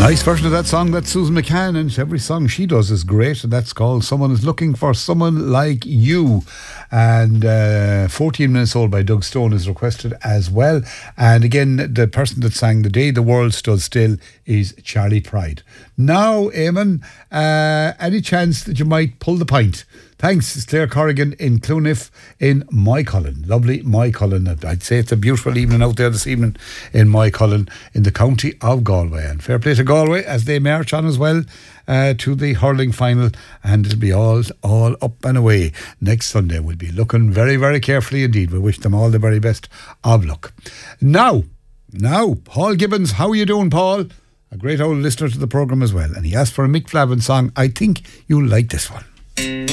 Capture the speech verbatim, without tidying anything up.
Nice version of that song. That's Susan McCann, and every song she does is great, and that's called Someone Is Looking for Someone Like You. And uh, fourteen Minutes Old by Doug Stone is requested as well. And again, the person that sang The Day the World Stood Still is Charlie Pride. Now, Eamon, uh, any chance that you might pull the pint? Thanks, it's Claire Corrigan in Clonif in Moycullen. Lovely Moycullen. I'd say it's a beautiful evening out there this evening in Moycullen in the county of Galway. And fair play to Galway as they march on as well uh, to the hurling final. And it'll be all, all up and away next Sunday. We'll be looking very, very carefully indeed. We wish them all the very best of luck. Now, now, Paul Gibbons, how are you doing, Paul? A great old listener to the programme as well. And he asked for a Mick Flavin song. I think you'll like this one.